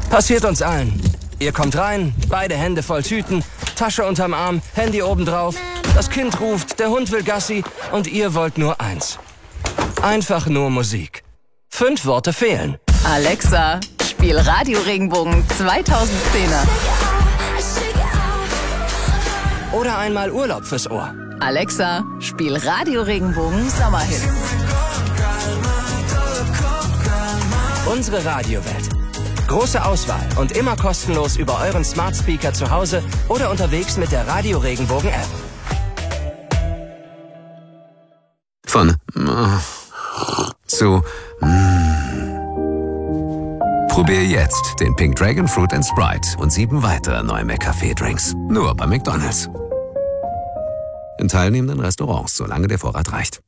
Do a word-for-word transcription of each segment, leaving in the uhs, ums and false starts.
Passiert uns allen. Ihr kommt rein, beide Hände voll Tüten, Tasche unterm Arm, Handy obendrauf. Das Kind ruft, der Hund will Gassi und ihr wollt nur eins. Einfach nur Musik. Fünf Worte fehlen. Alexa, spiel Radio Regenbogen zweitausendzehner. Oder einmal Urlaub fürs Ohr. Alexa, spiel Radio Regenbogen Sommerhits. Unsere Radiowelt. Große Auswahl und immer kostenlos über euren Smart Speaker zu Hause oder unterwegs mit der Radio Regenbogen App. Von zu Probier jetzt den Pink Dragon Fruit and Sprite und sieben weitere neue McCafé-Drinks. Nur bei McDonald's. In teilnehmenden Restaurants, solange der Vorrat reicht.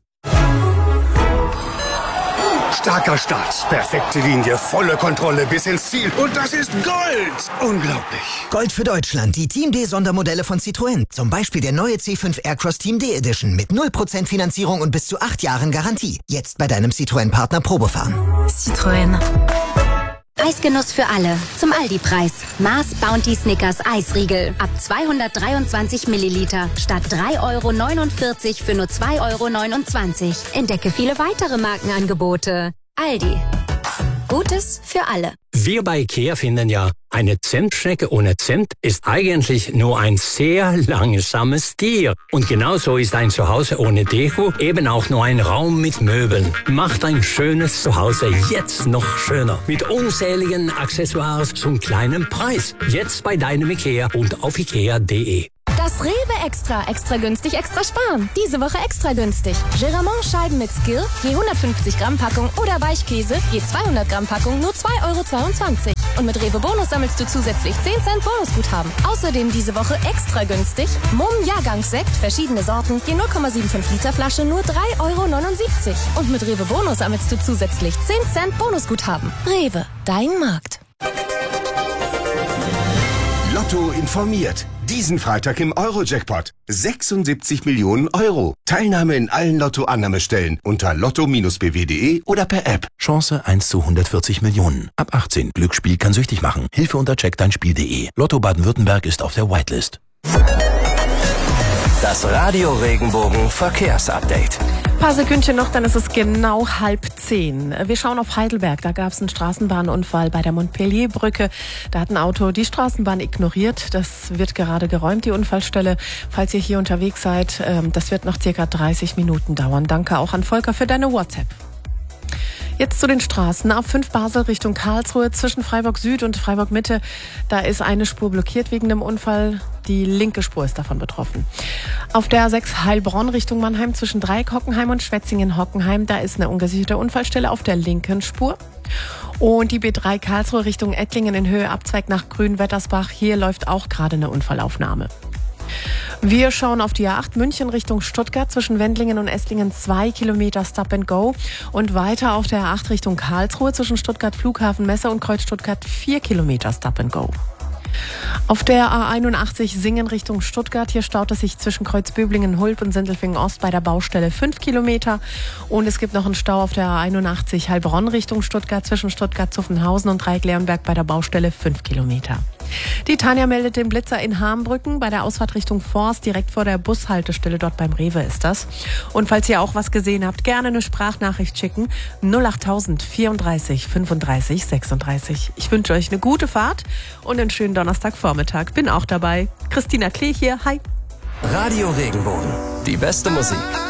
Starker Start, perfekte Linie, volle Kontrolle bis ins Ziel. Und das ist Gold! Unglaublich. Gold für Deutschland, die Team D-Sondermodelle von Citroën. Zum Beispiel der neue C fünf Aircross Team D Edition mit null Prozent Finanzierung und bis zu acht Jahren Garantie. Jetzt bei deinem Citroën-Partner Probefahren. Citroën. Eisgenuss für alle. Zum Aldi-Preis. Mars Bounty Snickers Eisriegel. Ab zweihundertdreiundzwanzig Milliliter. Statt drei Euro neunundvierzig für nur zwei Euro neunundzwanzig. Entdecke viele weitere Markenangebote. Aldi. Gutes für alle. Wir bei IKEA finden ja, eine Zentschnecke ohne Zent ist eigentlich nur ein sehr langsames Tier. Und genauso ist ein Zuhause ohne Deko eben auch nur ein Raum mit Möbeln. Macht ein schönes Zuhause jetzt noch schöner. Mit unzähligen Accessoires zum kleinen Preis. Jetzt bei deinem IKEA und auf ikea punkt de. Das Rewe Extra. Extra günstig, extra sparen. Diese Woche extra günstig. Geramont-Scheiben mit Skill, je hundertfünfzig Gramm Packung oder Weichkäse, je zweihundert Gramm Packung, nur zwei Euro zweiundzwanzig. Und mit Rewe Bonus sammelst du zusätzlich zehn Cent Bonusguthaben. Außerdem diese Woche extra günstig. Mumm Jahrgangssekt, verschiedene Sorten, je null Komma fünfundsiebzig Liter Flasche, nur drei Euro neunundsiebzig. Und mit Rewe Bonus sammelst du zusätzlich zehn Cent Bonusguthaben. Rewe, dein Markt. Lotto informiert. Diesen Freitag im Euro-Jackpot. sechsundsiebzig Millionen Euro. Teilnahme in allen Lotto-Annahmestellen unter lotto b w punkt de oder per App. Chance eins zu hundertvierzig Millionen. Ab achtzehn. Glücksspiel kann süchtig machen. Hilfe unter check dein spiel punkt de. Lotto Baden-Württemberg ist auf der Whitelist. Das Radio Regenbogen Verkehrsupdate. Ein paar Sekündchen noch, dann ist es genau halb zehn. Wir schauen auf Heidelberg. Da gab es einen Straßenbahnunfall bei der Montpellier-Brücke. Da hat ein Auto die Straßenbahn ignoriert. Das wird gerade geräumt, die Unfallstelle. Falls ihr hier unterwegs seid, das wird noch circa dreißig Minuten dauern. Danke auch an Volker für deine WhatsApp. Jetzt zu den Straßen. A fünf Basel Richtung Karlsruhe zwischen Freiburg Süd und Freiburg Mitte. Da ist eine Spur blockiert wegen dem Unfall. Die linke Spur ist davon betroffen. Auf der A sechs Heilbronn Richtung Mannheim zwischen Dreieck-Hockenheim und Schwetzingen-Hockenheim. Da ist eine ungesicherte Unfallstelle auf der linken Spur. Und die B drei Karlsruhe Richtung Ettlingen in Höhe Abzweig nach Grünwettersbach. Hier läuft auch gerade eine Unfallaufnahme. Wir schauen auf die A acht München Richtung Stuttgart zwischen Wendlingen und Esslingen zwei Kilometer Stop and Go und weiter auf der A acht Richtung Karlsruhe zwischen Stuttgart Flughafen Messe und Kreuz Stuttgart vier Kilometer Stop and Go. Auf der A einundachtzig Singen Richtung Stuttgart, hier staut es sich zwischen Kreuzböblingen, Hulb und Sindelfingen Ost bei der Baustelle fünf Kilometer. Und es gibt noch einen Stau auf der A einundachtzig Heilbronn Richtung Stuttgart zwischen Stuttgart-Zuffenhausen und Dreieck-Leonberg bei der Baustelle fünf Kilometer. Die Tanja meldet den Blitzer in Harmbrücken bei der Ausfahrt Richtung Forst, direkt vor der Bushaltestelle, dort beim Rewe ist das. Und falls ihr auch was gesehen habt, gerne eine Sprachnachricht schicken. null achttausend vierunddreißig fünfunddreißig sechsunddreißig. Ich wünsche euch eine gute Fahrt und einen schönen Donnerstagvormittag. Bin auch dabei. Christina Klee hier, hi. Radio Regenbogen, die beste Musik.